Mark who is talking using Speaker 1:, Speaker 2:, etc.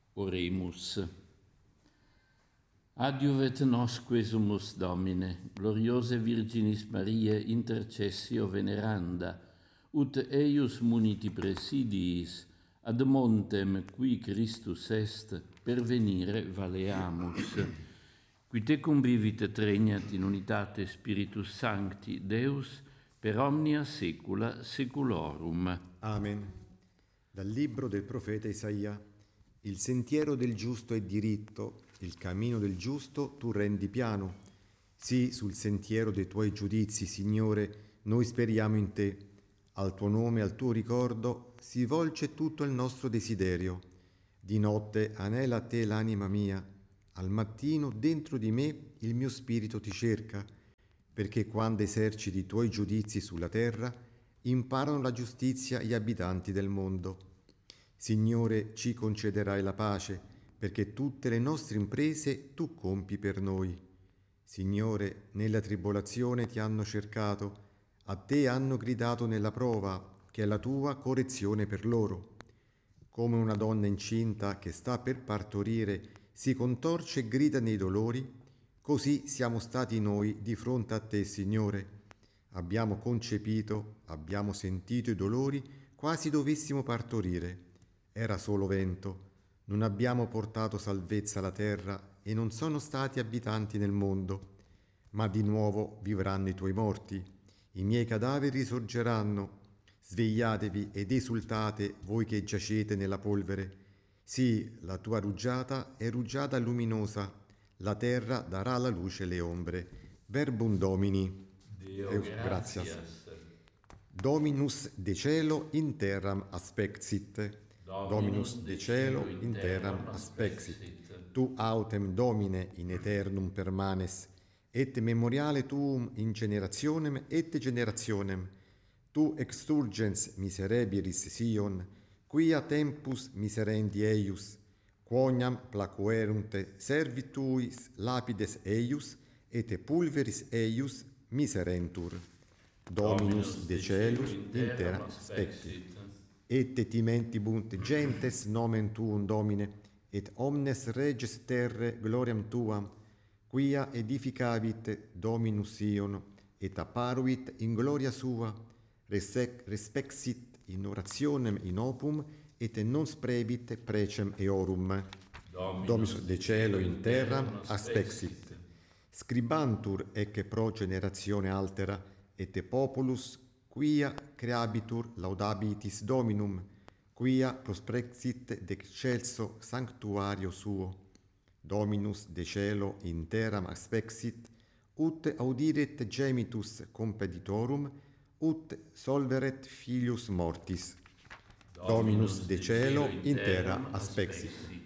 Speaker 1: Oremus. Adiuvet nosque sumus Domine, gloriose Virginis Mariae intercessio veneranda, ut eius muniti presidiis, ad montem qui Christus est, pervenire valeamus. Qui te convivit et regnat in unitate Spiritus Sancti, Deus, per omnia saecula saeculorum.
Speaker 2: Amen. Dal libro del profeta Isaia. Il sentiero del giusto è diritto, il cammino del giusto tu rendi piano. Sì, sul sentiero dei tuoi giudizi, Signore, noi speriamo in te. Al tuo nome, al tuo ricordo, si volge tutto il nostro desiderio. Di notte anela a te l'anima mia, al mattino dentro di me il mio spirito ti cerca, perché quando eserciti i tuoi giudizi sulla terra, imparano la giustizia gli abitanti del mondo. Signore, ci concederai la pace, perché tutte le nostre imprese tu compi per noi. Signore, nella tribolazione ti hanno cercato, a te hanno gridato nella prova, che è la tua correzione per loro. Come una donna incinta che sta per partorire si contorce e grida nei dolori, così siamo stati noi di fronte a te, Signore. Abbiamo concepito, abbiamo sentito i dolori, quasi dovessimo partorire. Era solo vento, non abbiamo portato salvezza alla terra e non sono stati abitanti nel mondo. Ma di nuovo vivranno i tuoi morti, i miei cadaveri risorgeranno. Svegliatevi ed esultate voi che giacete nella polvere. Sì, la tua rugiada è rugiada luminosa, la terra darà alla luce le ombre. Verbum Domini.
Speaker 1: Deo
Speaker 2: gratias.
Speaker 1: gratias.
Speaker 2: Dominus de celo in terram aspexit. Dominus de celo in terram aspexit. Tu autem Domine in aeternum permanes, et memoriale tuum in generationem et generationem. Tu exturgens miserebiris Sion, quia tempus miserendi eius, quoniam placuerunt servi tuis lapides eius, et pulveris eius miserentur. Dominus de celus in terra aspexit. Et timendibunt gentes nomen tuum Domine, et omnes reges terre gloriam tuam, quia edificabit Dominus Sion, et apparuit in gloria sua, respexit in orationem in opum, et non sprebit precem eorum. Dominus de celo in terram aspexit. Scribantur ecce pro generatione altera, et populus quia creabitur laudabilis Dominum, quia prosprexit de excelso sanctuario suo. Dominus de celo in terram aspexit, ut audiret gemitus compeditorum, ut solveret filius mortis. Dominus de celo in terra aspexit.